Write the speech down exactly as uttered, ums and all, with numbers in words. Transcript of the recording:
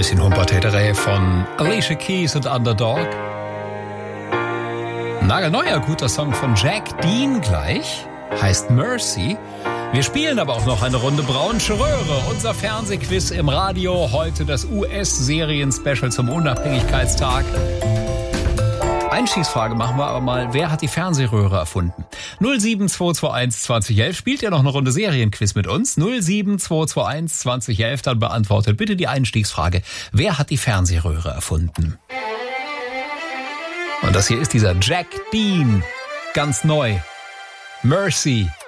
Bisschen Humpertäterei von Alicia Keys und Underdog. Nagelneuer guter Song von Jack Dean gleich, heißt Mercy. Wir spielen aber auch noch eine Runde Braunsche Röhre, unser Fernsehquiz im Radio. Heute das U S-Serien-Special zum Unabhängigkeitstag. Einstiegsfrage machen wir aber mal, wer hat die Fernsehröhre erfunden? null sieben zwei zwei eins zwanzig elf, spielt ihr noch eine Runde Serienquiz mit uns? null sieben zwei zwei eins zwanzig elf, dann beantwortet bitte die Einstiegsfrage, wer hat die Fernsehröhre erfunden? Und das hier ist dieser Jack Dean, ganz neu. Mercy.